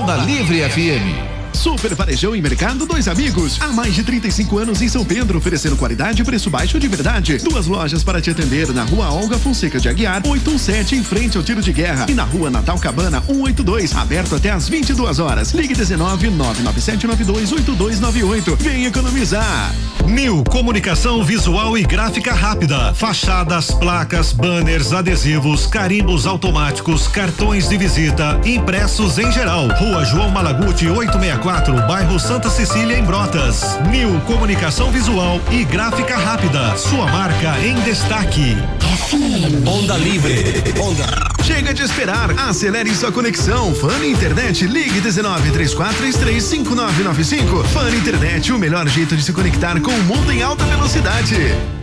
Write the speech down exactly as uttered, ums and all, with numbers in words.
Onda Livre F M. Super Varejão e Mercado Dois Amigos. Há mais de trinta e cinco anos em São Pedro, oferecendo qualidade e preço baixo de verdade. Duas lojas para te atender na Rua Olga Fonseca de Aguiar, oitocentos e dezessete, em frente ao Tiro de Guerra. E na Rua Natal Cabana, cento e oitenta e dois, aberto até às vinte e duas horas. Ligue dezenove, nove nove sete nove dois, oito dois nove oito. Vem economizar. Nil Comunicação Visual e Gráfica Rápida. Fachadas, placas, banners, adesivos, carimbos automáticos, cartões de visita, impressos em geral. Rua João Malaguti, oitocentos e sessenta e quatro, bairro Santa Cecília, em Brotas. Nil Comunicação Visual e Gráfica Rápida. Sua marca em destaque. F M. Onda Livre. Onda. Chega de esperar. Acelere sua conexão. Fã Internet. Ligue dezenove, três quatro três três, cinco nove nove cinco. Fã Internet, o melhor jeito de se conectar com o mundo em alta velocidade.